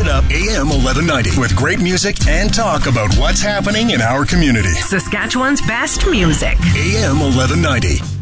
Up AM 1190 with great music and talk about what's happening in our community. Saskatchewan's best music. AM 1190.